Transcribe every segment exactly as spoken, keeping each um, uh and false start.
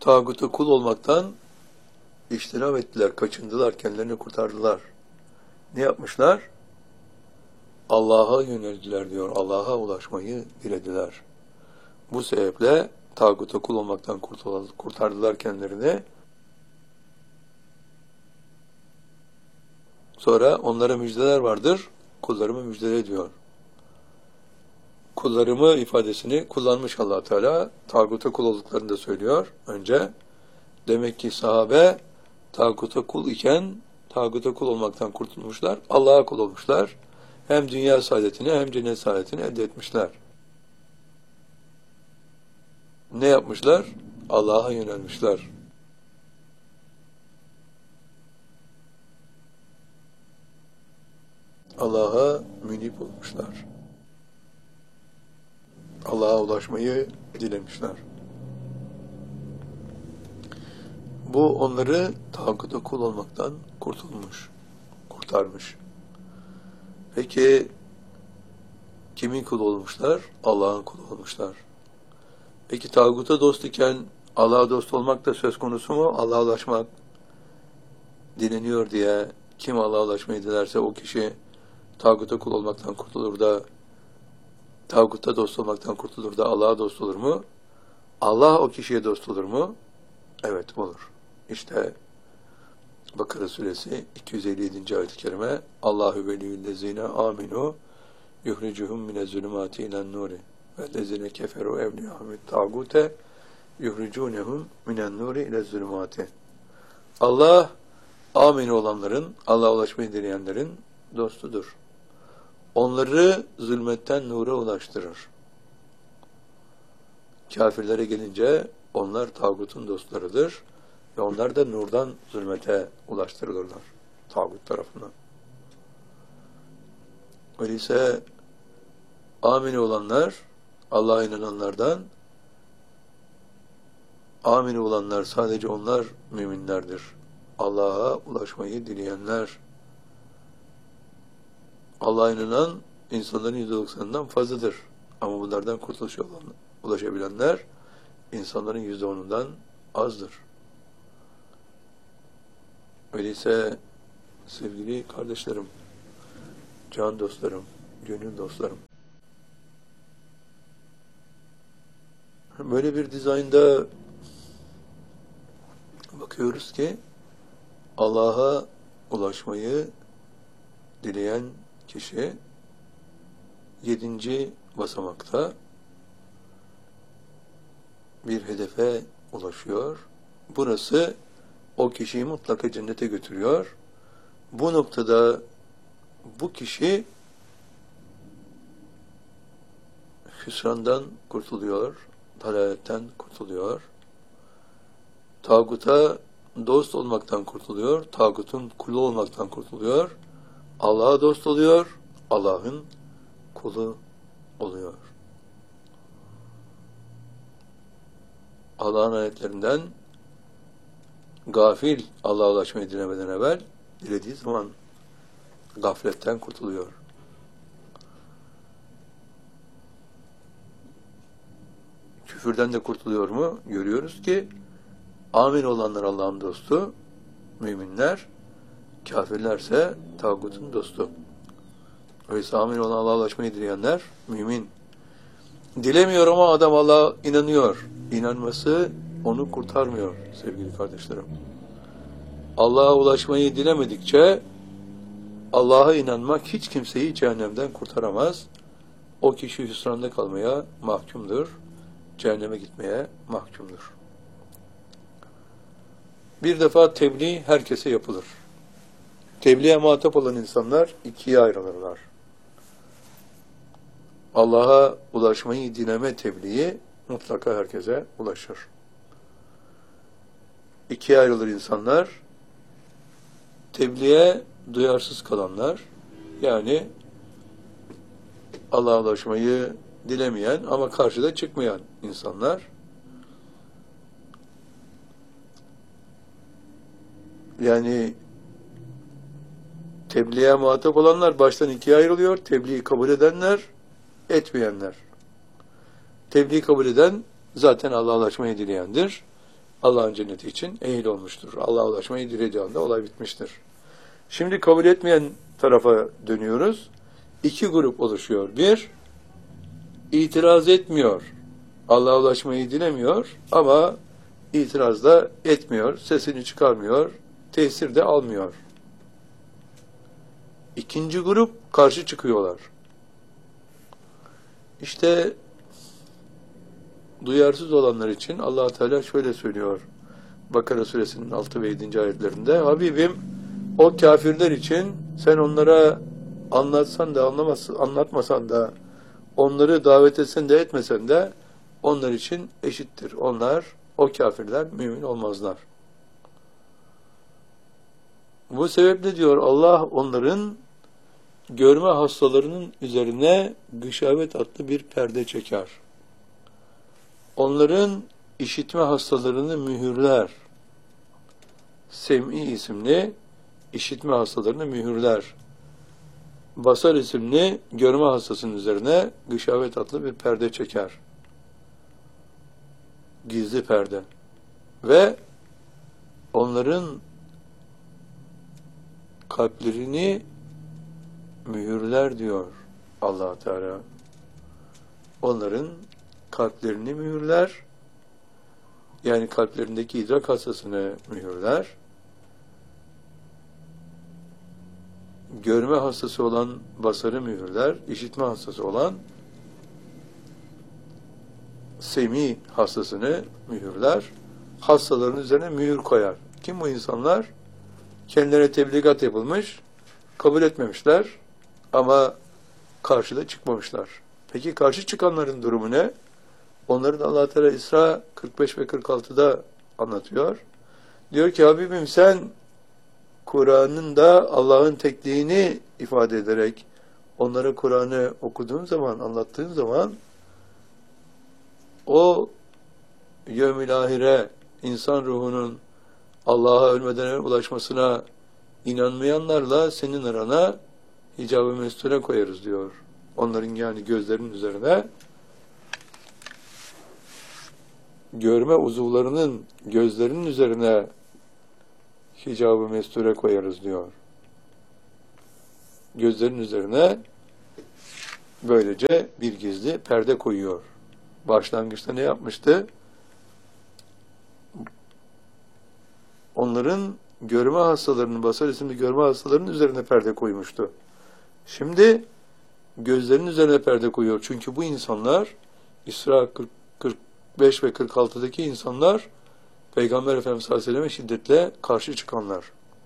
tağuta kul olmaktan iştinab ettiler, kaçındılar, kendilerini kurtardılar. Ne yapmışlar? Allah'a yöneldiler diyor. Allah'a ulaşmayı dilediler. Bu sebeple tağuta kul olmaktan kurtardılar kendilerini. Sonra onlara müjdeler vardır. Kullarımı müjdele diyor. Kullarımı ifadesini kullanmış Allah Teala. Tağuta kul olduklarını da söylüyor önce. Demek ki sahabe tağuta kul iken tağuta kul olmaktan kurtulmuşlar. Allah'a kul olmuşlar. Hem dünya saadetini hem cennet saadetini elde etmişler. Ne yapmışlar? Allah'a yönelmişler. Allah'a münip olmuşlar. Allah'a ulaşmayı dilemişler. Bu onları tağuta kul olmaktan kurtulmuş, kurtarmış. Peki kimin kulu olmuşlar? Allah'ın kulu olmuşlar. Peki tağuta dost iken Allah'a dost olmak da söz konusu mu? Allah'a ulaşmak dileniyor diye kim Allah'a ulaşmayı dilerse o kişi tağuta kul olmaktan kurtulur da tağuta dost olmaktan kurtulur da Allah'a dost olur mu? Allah o kişiye dost olur mu? Evet olur. İşte Bakara suresi iki yüz elli yedinci ayet-i kerime Allahu veliyyüllezine aminu yuhricuhum minez-zulümati ilen-nuri vellezine keferu evliyahumut tağute yuhricunhum minen-nuri ilez-zulümati. Allah amin olanların, Allah'a ulaşmayı dileyenlerin dostudur. Onları zulmetten nura ulaştırır. Kafirlere gelince onlar tağutun dostlarıdır ve onlar da nurdan zulmete ulaştırılırlar tağut tarafından. Öyleyse amin olanlar Allah'a inananlardan, amin olanlar sadece onlar müminlerdir. Allah'a ulaşmayı dileyenler. Allah'a inanan insanların yüzde doksanından fazladır. Ama bunlardan kurtuluşa ulaşabilenler insanların yüzde onundan azdır. Öyleyse sevgili kardeşlerim, can dostlarım, gönül dostlarım, böyle bir dizaynda bakıyoruz ki Allah'a ulaşmayı dileyen kişi yedinci basamakta bir hedefe ulaşıyor. Burası o kişiyi mutlaka cennete götürüyor. Bu noktada bu kişi hüsrandan kurtuluyor, dalaletten kurtuluyor. Tağuta dost olmaktan kurtuluyor, tağutun kulu olmaktan kurtuluyor. Allah'a dost oluyor, Allah'ın kulu oluyor. Allah'ın ayetlerinden gafil Allah'a ulaşmayı dilemeden evvel dilediği zaman gafletten kurtuluyor. Küfürden de kurtuluyor mu? Görüyoruz ki amin olanlar Allah'ın dostu, müminler, kafirlerse tağutun dostu. Öyleyse amin olan Allah'a ulaşmayı dileyenler mümin. Dilemiyor ama adam Allah'a inanıyor. İnanması onu kurtarmıyor sevgili kardeşlerim. Allah'a ulaşmayı dilemedikçe Allah'a inanmak hiç kimseyi cehennemden kurtaramaz. O kişi hüsranda kalmaya mahkumdur. Cehenneme gitmeye mahkumdur. Bir defa tebliğ herkese yapılır. Tebliğe muhatap olan insanlar ikiye ayrılırlar. Allah'a ulaşmayı dileme tebliği mutlaka herkese ulaşır. İkiye ayrılır insanlar. Tebliğe duyarsız kalanlar, yani Allah'a ulaşmayı dilemeyen ama karşıda çıkmayan insanlar. Yani tebliğe muhatap olanlar baştan ikiye ayrılıyor. Tebliği kabul edenler, etmeyenler. Tebliği kabul eden zaten Allah'a ulaşmayı dileyendir. Allah'ın cenneti için ehil olmuştur. Allah'a ulaşmayı dilediği anda olay bitmiştir. Şimdi kabul etmeyen tarafa dönüyoruz. İki grup oluşuyor. Bir, itiraz etmiyor. Allah'a ulaşmayı dilemiyor ama itiraz da etmiyor, sesini çıkarmıyor, tesir de almıyor. İkinci grup karşı çıkıyorlar. İşte duyarsız olanlar için Allah Teala şöyle söylüyor. Bakara suresinin altı ve yedinci ayetlerinde: Habibim, o kafirler için sen onlara anlatsan da anlatmasan da, onları davet etsen de etmesen de onlar için eşittir. Onlar, o kafirler mümin olmazlar. Bu sebeple diyor Allah, onların görme hastalarının üzerine gışavet adlı bir perde çeker. Onların işitme hastalarını mühürler. Sem'i isimli işitme hastalarını mühürler. Basar isimli görme hastasının üzerine gışavet adlı bir perde çeker. Gizli perde. Ve onların kalplerini mühürler diyor Allah Teala. Onların kalplerini mühürler. Yani kalplerindeki idrak hastasını mühürler. Görme hastası olan basarı mühürler. İşitme hastası olan semi hastasını mühürler. Hastaların üzerine mühür koyar. Kim bu insanlar? Kendilerine tebligat yapılmış, kabul etmemişler ama karşıda çıkmamışlar. Peki karşı çıkanların durumu ne? Onları da Allah Teala İsra kırk beş ve kırk altıda anlatıyor. Diyor ki, Habibim, sen Kur'an'ın da Allah'ın tekliğini ifade ederek onlara Kur'an'ı okuduğun zaman, anlattığın zaman o yevmil ahire, insan ruhunun Allah'a ölmeden evvel ulaşmasına inanmayanlarla senin arana hicab-ı mesture koyarız diyor. Onların yani gözlerinin üzerine, görme uzuvlarının gözlerinin üzerine hicab-ı mesture koyarız diyor. Gözlerin üzerine böylece bir gizli perde koyuyor. Başlangıçta ne yapmıştı? Onların görme hastalarının, basar isimli görme hastalarının üzerine perde koymuştu. Şimdi gözlerinin üzerine perde koyuyor. Çünkü bu insanlar, İsra kırk, kırk beş ve kırk altıdaki insanlar, Peygamber Efendimiz sallallahu aleyhi ve sellem'e şiddetle karşı çıkanlar.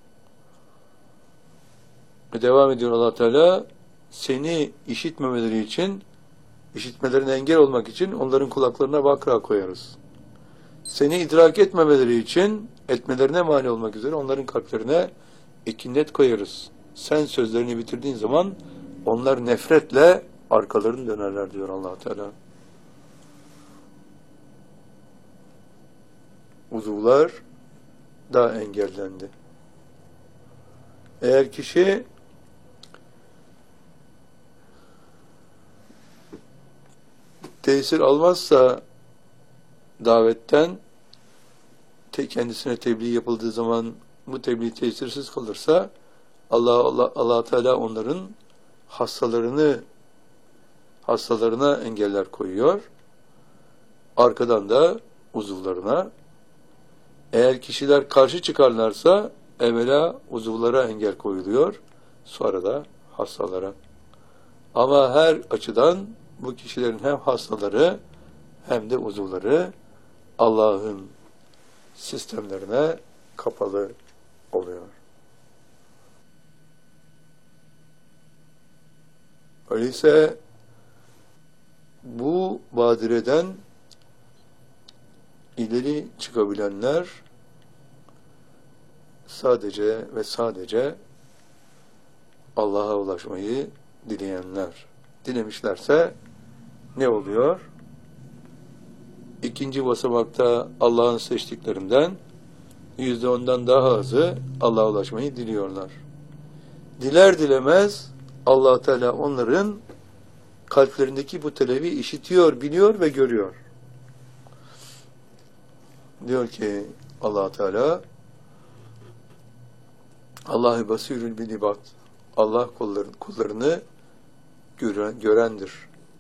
Ve devam ediyor Allah Teala, seni işitmemeleri için, işitmelerine engel olmak için onların kulaklarına vakra koyarız. Seni idrak etmemeleri için, etmelerine mani olmak üzere onların kalplerine ekinnet koyarız. Sen sözlerini bitirdiğin zaman onlar nefretle arkalarını dönerler diyor Allah Teala. Uzuvlar da engellendi. Eğer kişi tesir almazsa davetten, te kendisine tebliğ yapıldığı zaman bu tebliğ tesirsiz kalırsa Allah Allah Allah Teala onların hastalarını hastalarına engeller koyuyor. Arkadan da uzuvlarına. Eğer kişiler karşı çıkarlarsa evvela uzuvlara engel koyuluyor, sonra da hastalara. Ama her açıdan bu kişilerin hem hastaları hem de uzuvları Allah'ın sistemlerine kapalı oluyor. Öyleyse bu badireden ileri çıkabilenler sadece ve sadece Allah'a ulaşmayı dileyenler. Dilemişlerse ne oluyor? İkinci basamakta Allah'ın seçtiklerinden yüzde ondan daha azı Allah'a ulaşmayı diliyorlar. Diler dilemez Allah Teala onların kalplerindeki bu talebi işitiyor, biliyor ve görüyor. diyor ki Allah Teala Allahu basirül bil ibad. Allah kulların, kullarını gören, görendir.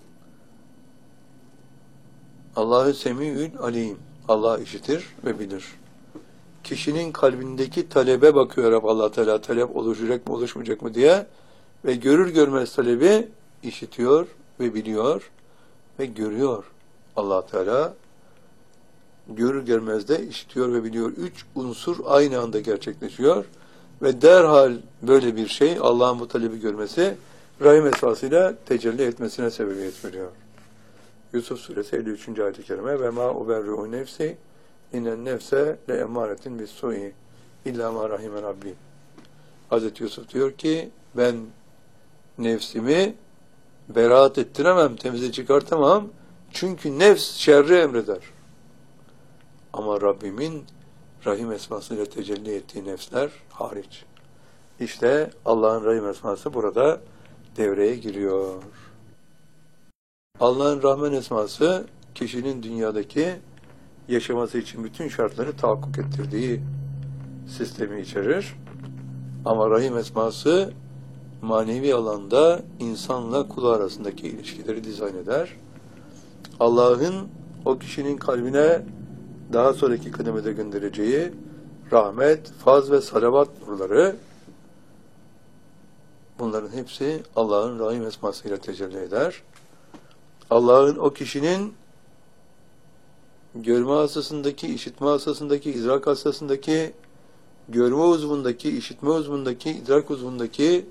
Allahu semiül alim. Allah işitir ve bilir. Kişinin kalbindeki talebe bakıyor Rab Allah Teala, talep oluşacak mı oluşmayacak mı diye ve görür görmez talebi işitiyor ve biliyor ve görüyor. Allah Teala görür görmez de işitiyor ve biliyor. Üç unsur aynı anda gerçekleşiyor ve derhal böyle bir şey Allah'ın bu talebi görmesi rahim esasıyla tecelli etmesine sebebiyet veriyor. Yusuf suresi elli üçüncü ayet-i kerime ve ma uberri'u nefsi inen nefse le emaretin bis su'i illa ma rahime rabbi. Hazreti Yusuf diyor ki ben nefsimi beraat ettiremem, temize çıkartamam. Çünkü nefs şerri emreder. Ama Rabbimin rahim esmasıyla tecelli ettiği nefsler hariç. İşte Allah'ın rahim esması burada devreye giriyor. Allah'ın Rahman esması kişinin dünyadaki yaşaması için bütün şartları tahakkuk ettirdiği sistemi içerir. Ama Rahim esması manevi alanda insanla kul arasındaki ilişkileri dizayn eder. Allah'ın o kişinin kalbine daha sonraki kademede göndereceği rahmet, faz ve salavat nurları, bunların hepsi Allah'ın Rahim esmasıyla tecelli eder. Allah'ın o kişinin görme hastasındaki, işitme hastasındaki, idrak hastasındaki, görme uzvundaki, işitme uzvundaki, idrak uzvundaki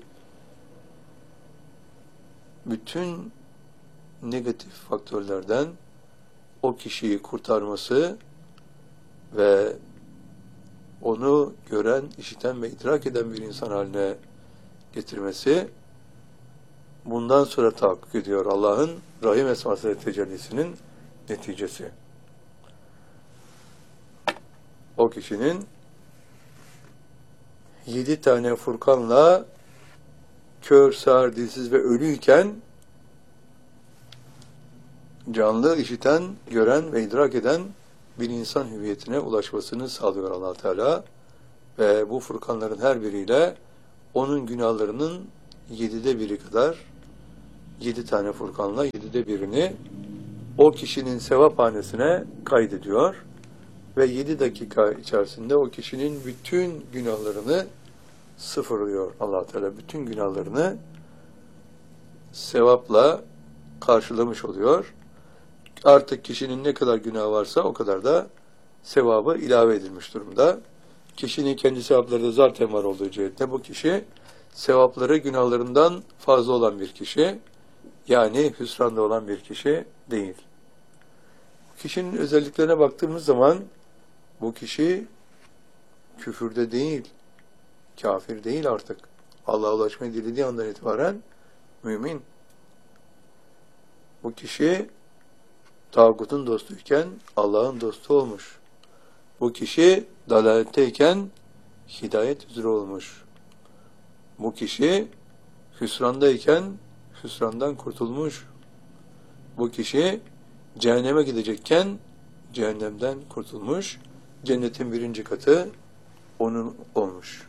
bütün negatif faktörlerden o kişiyi kurtarması ve onu gören, işiten ve idrak eden bir insan haline getirmesi bundan sonra tahakkuk ediyor Allah'ın Rahim esması ve tecellisinin neticesi. O kişinin yedi tane Furkan'la kör, sağır, dilsiz ve ölüyken canlı, işiten, gören ve idrak eden bir insan hüviyetine ulaşmasını sağlıyor Allah Teala ve bu Furkanların her biriyle onun günahlarının yedide biri kadar, yedi tane Furkanla yedide birini o kişinin sevaphanesine kaydediyor ve yedi dakika içerisinde o kişinin bütün günahlarını sıfırlıyor Allah Teala. Bütün günahlarını sevapla karşılamış oluyor. Artık kişinin ne kadar günah varsa o kadar da sevabı ilave edilmiş durumda. Kişinin kendi sevapları da zaten var olduğu cihetle bu kişi sevapları günahlarından fazla olan bir kişi, yani hüsranda olan bir kişi değil. Kişinin özelliklerine baktığımız zaman bu kişi küfürde değil, kafir değil artık. Allah'a ulaşmayı dilediği andan itibaren mümin. Bu kişi tağutun dostuyken Allah'ın dostu olmuş. Bu kişi dalaletteyken hidayet üzere olmuş. Bu kişi hüsrandayken hüsrandan kurtulmuş. Bu kişi cehenneme gidecekken cehennemden kurtulmuş. Cennetin birinci katı onun olmuş.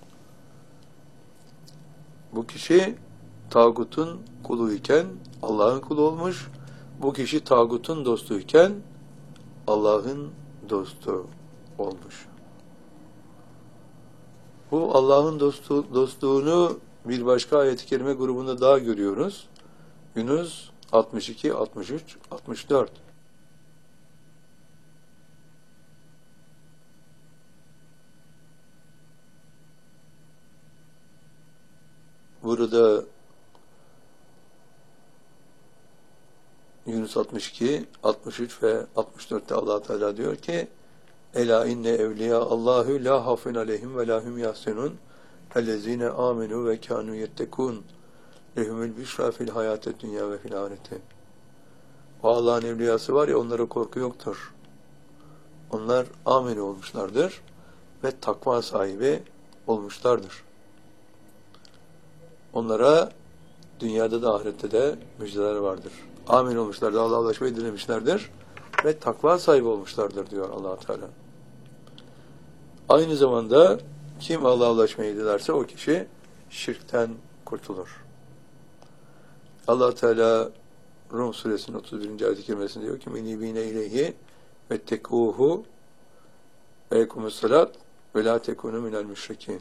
Bu kişi tağutun kuluyken Allah'ın kulu olmuş. Bu kişi tağutun dostuyken Allah'ın dostu olmuş. Bu Allah'ın dostu, dostluğunu bir başka ayet-i kerime grubunda daha görüyoruz. Yunus altmış iki, altmış üç, altmış dört. Burada Yunus altmış iki, altmış üç ve altmış dörtte Allah Teala diyor ki: Ela inne evliya Allahu la hafun aleyhim ve lahum yahsenun ellezine amenu ve kanu yettekun lehumul büşra fil hayatid dünya ve fil ahirete. O Allah'ın evliyası var ya, onlara korku yoktur. Onlar amenu olmuşlardır ve takva sahibi olmuşlardır. Onlara dünyada da ahirette de müjdeler vardır. Amin olmuşlardır, Allah'a ulaşmayı dilemişlerdir. ve takva sahibi olmuşlardır diyor Allah Teala. Aynı zamanda kim Allah'a ulaşmayı dilerse o kişi şirkten kurtulur. Allah Teala Rum suresinin otuz birinci ayet-i kerimesinde diyor ki menibine ileyhi ve tekuhu ve ekumus salat ve la tekunu minel müşrikin.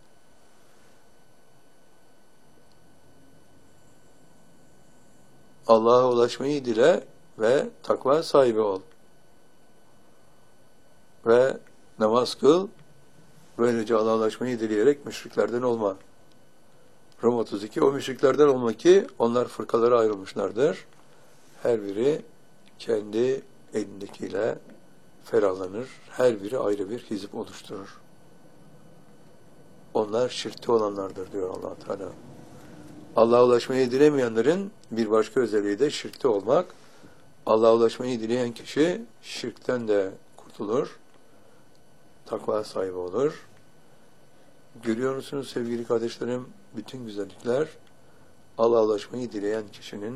Allah'a ulaşmayı dile ve takva sahibi ol. Ve namaz kıl, böylece Allah'a ulaşmayı dileyerek müşriklerden olma. Rum otuz iki, o müşriklerden olma ki onlar fırkalara ayrılmışlardır. Her biri kendi elindekiyle ferahlanır. Her biri ayrı bir hizip oluşturur. Onlar şirkte olanlardır diyor Allah Teala. Allah'a ulaşmayı dilemeyenlerin bir başka özelliği de şirkte olmak. Allah'a ulaşmayı dileyen kişi şirkten de kurtulur. Takva sahibi olur. Görüyor musunuz sevgili kardeşlerim? Bütün güzellikler Allah'a ulaşmayı dileyen kişinin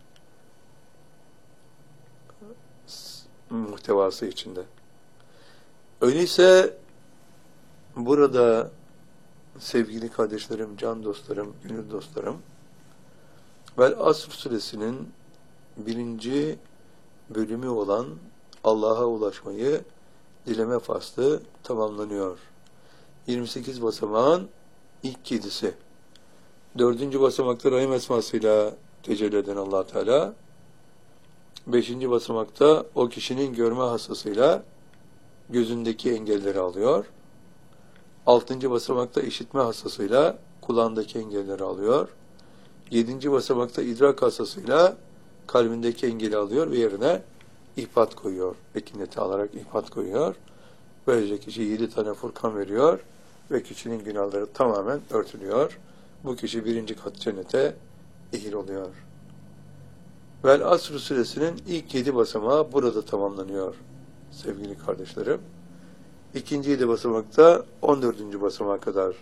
muhtevası içinde. Öyleyse burada sevgili kardeşlerim, can dostlarım, gönül dostlarım, Vel Asr suresinin birinci bölümü olan Allah'a ulaşmayı dileme faslı tamamlanıyor. yirmi sekiz basamağın ilk yedisi. Dördüncü basamakta Rahim esmasıyla tecelli eden Allah Teala. Beşinci basamakta o kişinin görme hassasıyla gözündeki engelleri alıyor. Altıncı basamakta işitme hassasıyla kulağındaki engelleri alıyor. Yedinci basamakta idrak hassasıyla kalbindeki engeli alıyor ve yerine ihbat koyuyor. Bekineti alarak ihbat koyuyor. Böylece kişi yedi tane Furkan veriyor ve kişinin günahları tamamen örtülüyor. Bu kişi birinci kat cennete ehil oluyor. Vel Asr suresinin ilk yedi basamağı burada tamamlanıyor sevgili kardeşlerim. İkinci yedi basamakta on dördüncü basamağa kadar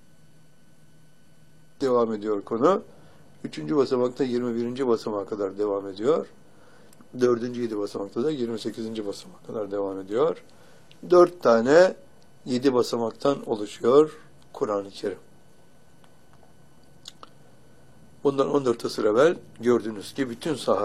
devam ediyor konu. Üçüncü basamakta yirmi birinci basamağa kadar devam ediyor. Dördüncü yedi basamakta da yirmi sekizinci basamağa kadar devam ediyor. Dört tane yedi basamaktan oluşuyor Kur'an-ı Kerim. Bundan on dört asır evvel gördüğünüz gibi bütün sahabe